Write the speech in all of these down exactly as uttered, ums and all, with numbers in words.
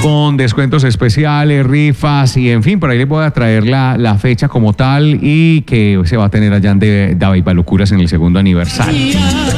con descuentos especiales, rifas y en fin, por ahí les voy a traer la, la fecha como tal y que se va a tener allá de David Locuras en el segundo aniversario.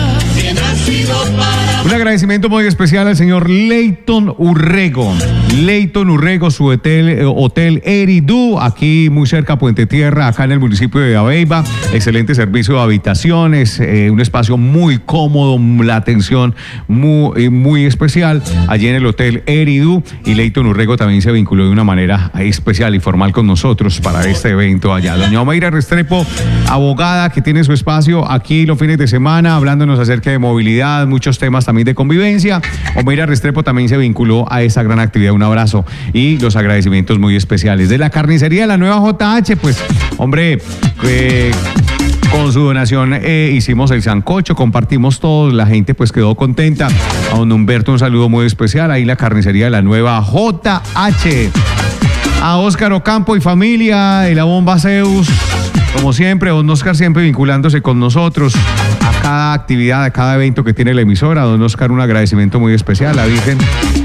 Un agradecimiento muy especial al señor Leighton Urrego. Leighton Urrego, su hotel, eh, hotel Eridú, aquí muy cerca a Puente Tierra, acá en el municipio de Abeiba. Excelente servicio de habitaciones, eh, un espacio muy cómodo, la atención muy, muy especial allí en el hotel Eridú. Y Leighton Urrego también se vinculó de una manera especial y formal con nosotros para este evento allá. Doña Omeira Restrepo, abogada que tiene su espacio aquí los fines de semana, hablándonos acerca de movilidad, muchos temas también de convivencia. Omeira Restrepo también se vinculó a esa gran actividad. Un abrazo y los agradecimientos muy especiales. De la carnicería de la nueva J H, pues, hombre, eh, con su donación eh, hicimos el sancocho, compartimos todos, la gente pues quedó contenta. A don Humberto un saludo muy especial, ahí la carnicería de la nueva J H. A Óscar Ocampo y familia de la Bomba Zeus, como siempre, don Óscar siempre vinculándose con nosotros a cada actividad, a cada evento que tiene la emisora. Don Óscar, un agradecimiento muy especial. La Virgen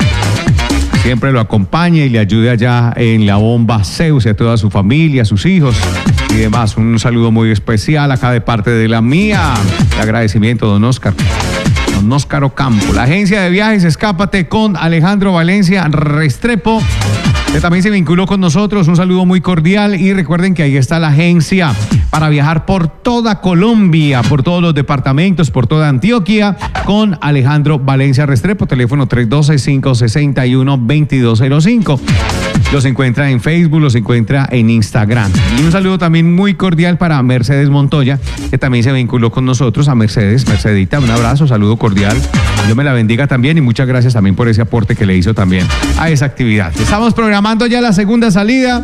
siempre lo acompañe y le ayude allá en la Bomba Zeus y a toda su familia, a sus hijos y demás. Un saludo muy especial acá de parte de la mía. El agradecimiento, don Óscar. Don Óscar Ocampo. La agencia de viajes Escápate con Alejandro Valencia Restrepo, que también se vinculó con nosotros. Un saludo muy cordial y recuerden que ahí está la agencia para viajar por toda Colombia, por todos los departamentos, por toda Antioquia, con Alejandro Valencia Restrepo, teléfono tres uno dos, cinco seis uno, dos dos cero cinco. Los encuentra en Facebook, los encuentra en Instagram. Y un saludo también muy cordial para Mercedes Montoya, que también se vinculó con nosotros. A Mercedes, Mercedita, un abrazo, saludo cordial. Dios me la bendiga también y muchas gracias también por ese aporte que le hizo también a esa actividad. Estamos programando ya la segunda salida.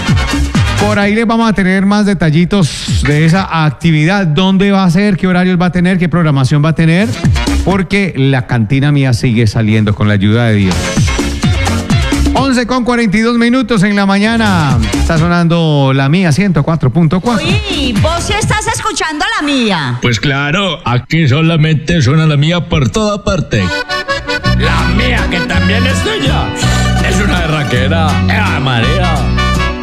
Por ahí les vamos a tener más detallitos de esa actividad, dónde va a ser, qué horarios va a tener, qué programación va a tener, porque la cantina mía sigue saliendo con la ayuda de Dios. once con cuarenta y dos minutos en la mañana. Está sonando la mía ciento cuatro punto cuatro. Uy, vos sí estás escuchando la mía. Pues claro, aquí solamente suena la mía por toda parte. La mía, que también es tuya, es una berraquera. ¡Eh, María!